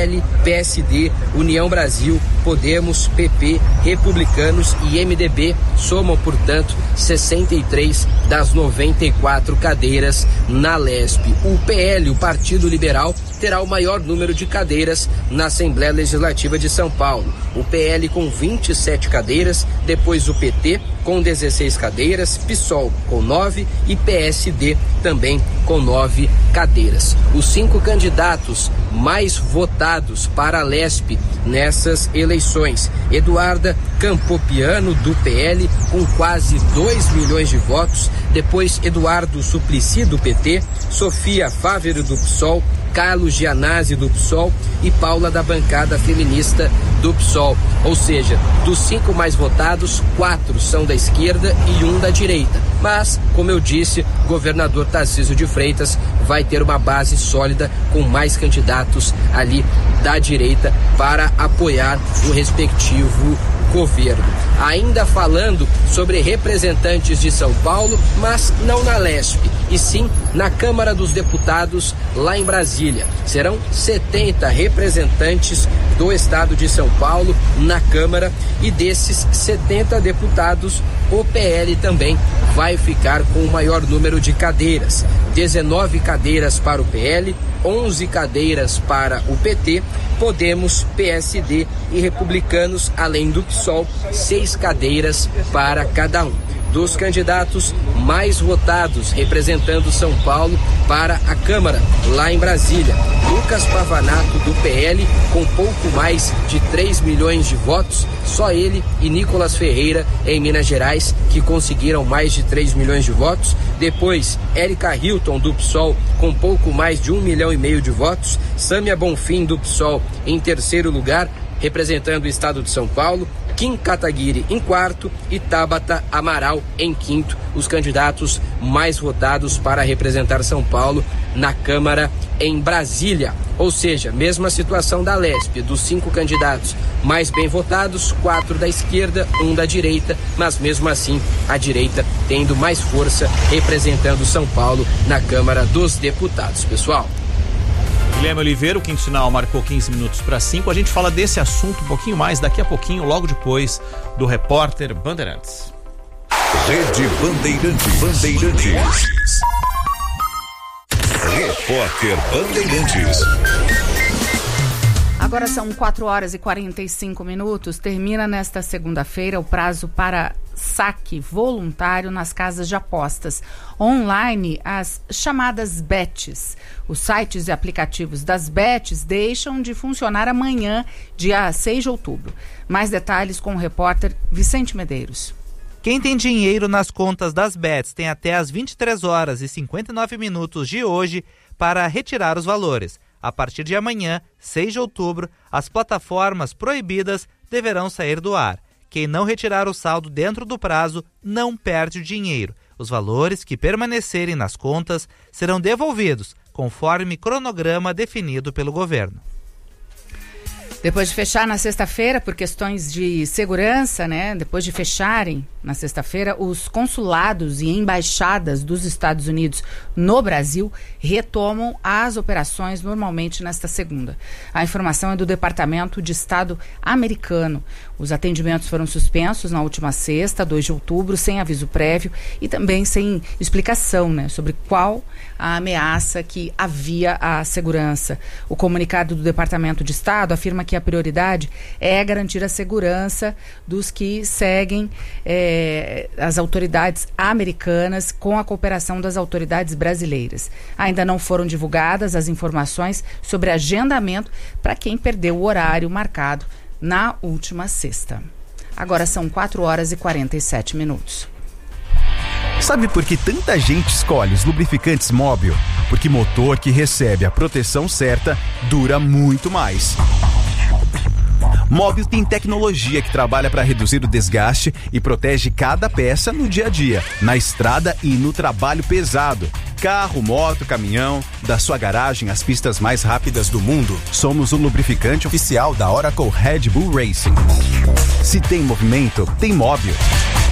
PL, PSD, União Brasil, Podemos, PP, Republicanos e MDB somam, portanto, 63 das 94 cadeiras na Lesp. O PL, o Partido Liberal, terá o maior número de cadeiras na Assembleia Legislativa de São Paulo. O PL com 27 cadeiras, depois o PT com 16 cadeiras, PSOL com 9 e PSD também com 9 cadeiras. Os 5 candidatos mais votados para a Lesp nessas eleições: Eduarda Campopiano, do PL, com quase 2 milhões de votos, depois Eduardo Suplicy, do PT, Sofia Fávero, do PSOL, Carlos Gianazzi, do PSOL, e Paula, da bancada feminista do PSOL. Ou seja, dos 5 mais votados, 4 são da esquerda e 1 da direita. Mas, como eu disse, o governador Tarcísio de Freitas vai ter uma base sólida com mais candidatos ali da direita para apoiar o respectivo governo. Ainda falando sobre representantes de São Paulo, mas não na Lesp, e sim na Câmara dos Deputados, lá em Brasília. Serão 70 representantes do estado de São Paulo na Câmara, e desses 70 deputados, o PL também vai ficar com o maior número de cadeiras. 19 cadeiras para o PL, 11 cadeiras para o PT, Podemos, PSD e Republicanos, além do PSOL, 6 cadeiras para cada um. Dos candidatos mais votados representando São Paulo para a Câmara, lá em Brasília: Lucas Pavanato, do PL, com pouco mais de 3 milhões de votos, só ele e Nicolas Ferreira, em Minas Gerais, que conseguiram mais de 3 milhões de votos. Depois, Érica Hilton, do PSOL, com pouco mais de 1,5 milhão de votos, Sâmia Bonfim, do PSOL, em terceiro lugar, representando o estado de São Paulo, Kim Kataguiri em quarto e Tabata Amaral em quinto, os candidatos mais votados para representar São Paulo na Câmara em Brasília. Ou seja, mesma situação da Lesp: dos 5 candidatos mais bem votados, 4 da esquerda, 1 da direita, mas mesmo assim a direita tendo mais força representando São Paulo na Câmara dos Deputados. Pessoal, Guilherme Oliveira, o Quinto Sinal marcou 15 minutos para 5. A gente fala desse assunto um pouquinho mais daqui a pouquinho, logo depois do Repórter Bandeirantes. Rede Bandeirantes. Repórter Bandeirantes. Agora são 4 horas e 45 minutos. Termina nesta segunda-feira o prazo para saque voluntário nas casas de apostas online, as chamadas bets. Os sites e aplicativos das bets deixam de funcionar amanhã, dia 6 de outubro. Mais detalhes com o repórter Vicente Medeiros. Quem tem dinheiro nas contas das bets tem até as 23 horas e 59 minutos de hoje para retirar os valores. A partir de amanhã, 6 de outubro, as plataformas proibidas deverão sair do ar. Quem não retirar o saldo dentro do prazo não perde o dinheiro. Os valores que permanecerem nas contas serão devolvidos, conforme cronograma definido pelo governo. Depois de fechar na sexta-feira, por questões de segurança, depois de fecharem na sexta-feira, os consulados e embaixadas dos Estados Unidos no Brasil retomam as operações normalmente nesta segunda. A informação é do Departamento de Estado americano. Os atendimentos foram suspensos na última sexta, 2 de outubro, sem aviso prévio e também sem explicação, sobre qual a ameaça que havia à segurança. O comunicado do Departamento de Estado afirma que a prioridade é garantir a segurança dos que seguem as autoridades americanas com a cooperação das autoridades brasileiras. Ainda não foram divulgadas as informações sobre agendamento para quem perdeu o horário marcado na última sexta. Agora são 4 horas e 47 minutos. Sabe por que tanta gente escolhe os lubrificantes Móbil? Porque motor que recebe a proteção certa dura muito mais. Móbil tem tecnologia que trabalha para reduzir o desgaste e protege cada peça no dia a dia, na estrada e no trabalho pesado. Carro, moto, caminhão, da sua garagem às pistas mais rápidas do mundo, somos o lubrificante oficial da Oracle Red Bull Racing. Se tem movimento, tem Móbil.